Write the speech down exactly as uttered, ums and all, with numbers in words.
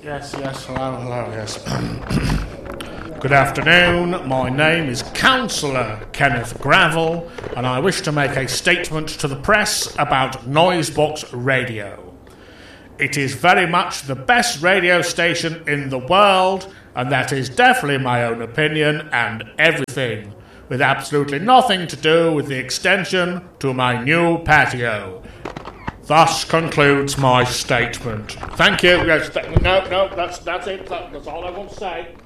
Yes, yes, hello, hello, yes. Good afternoon, my name is Councillor Kenneth Gravel, and I wish to make a statement to the press about Noisebox Radio. It is very much the best radio station in the world, and that is definitely my own opinion and everything, with absolutely nothing to do with the extension to my new patio. Thus concludes my statement. Thank you. Yes, th- no, no, that's that's it. That's all I want to say.